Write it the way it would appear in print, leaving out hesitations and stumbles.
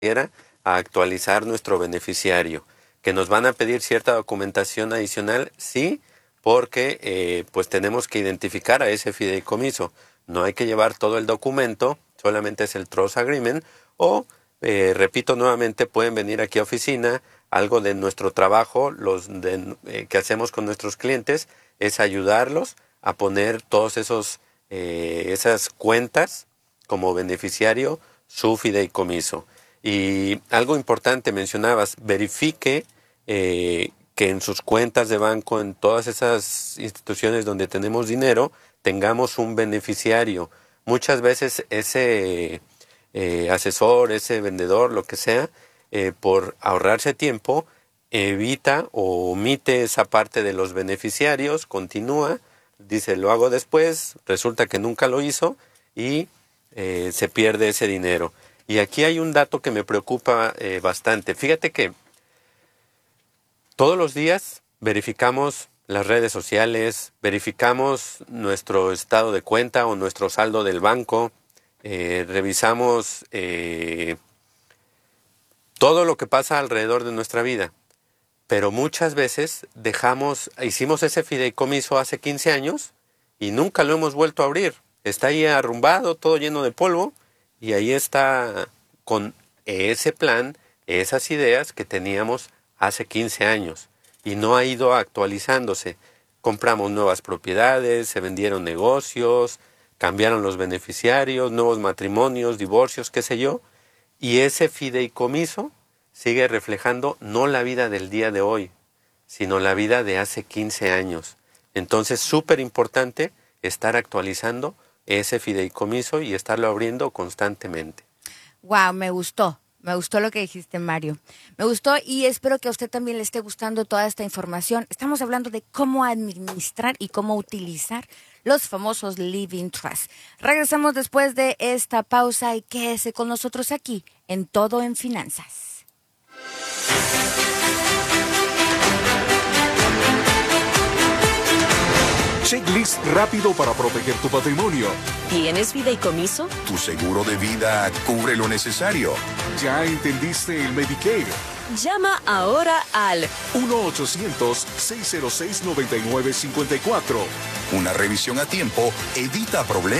era a actualizar nuestro beneficiario. ¿Que nos van a pedir cierta documentación adicional? Sí, porque pues tenemos que identificar a ese fideicomiso. No hay que llevar todo el documento, solamente es el Trust Agreement, o, repito nuevamente, pueden venir aquí a oficina. Algo de nuestro trabajo, que hacemos con nuestros clientes, es ayudarlos a poner todos esas cuentas como beneficiario, su fideicomiso. Y algo importante mencionabas, verifique que en sus cuentas de banco, en todas esas instituciones donde tenemos dinero, tengamos un beneficiario. Muchas veces ese asesor, ese vendedor, lo que sea, por ahorrarse tiempo, evita o omite esa parte de los beneficiarios, continúa, dice lo hago después, resulta que nunca lo hizo y se pierde ese dinero. Y aquí hay un dato que me preocupa bastante. Fíjate que todos los días verificamos las redes sociales, verificamos nuestro estado de cuenta o nuestro saldo del banco, revisamos todo lo que pasa alrededor de nuestra vida. Pero muchas veces hicimos ese fideicomiso hace 15 años y nunca lo hemos vuelto a abrir. Está ahí arrumbado, todo lleno de polvo, y ahí está con ese plan, esas ideas que teníamos hace 15 años y no ha ido actualizándose. Compramos nuevas propiedades, se vendieron negocios, cambiaron los beneficiarios, nuevos matrimonios, divorcios, qué sé yo, y ese fideicomiso sigue reflejando no la vida del día de hoy, sino la vida de hace 15 años. Entonces, súper importante estar actualizando ese fideicomiso y estarlo abriendo constantemente. Wow, me gustó lo que dijiste, Mario. Me gustó y espero que a usted también le esté gustando toda esta información. Estamos hablando de cómo administrar y cómo utilizar los famosos Living Trust. Regresamos después de esta pausa y quédese con nosotros aquí en Todo en Finanzas. Checklist rápido para proteger tu patrimonio. ¿Tienes fideicomiso? Tu seguro de vida cubre lo necesario. ¿Ya entendiste el Medicare? Llama ahora al 1-800-606-9954. Una revisión a tiempo evita problemas.